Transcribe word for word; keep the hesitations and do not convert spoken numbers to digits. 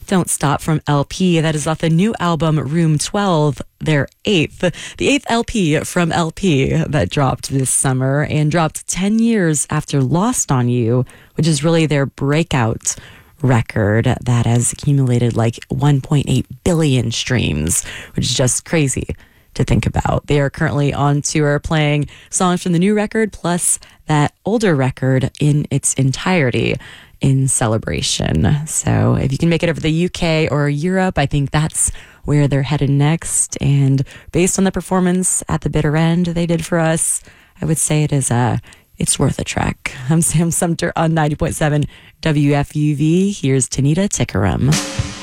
Don't Stop from L P. That is off the new album Room twelve, their eighth. The eighth L P from L P that dropped this summer and dropped ten years after Lost on You, which is really their breakout record that has accumulated like one point eight billion streams, which is just crazy to think about. They are currently on tour playing songs from the new record plus that older record in its entirety in celebration. So if you can make it over the U K or Europe, I think that's where they're headed next. And based on the performance at the bitter end they did for us, I would say it is a it's worth a trek. I'm Sam Sumter on ninety point seven W F U V. Here's Tanita Tikaram.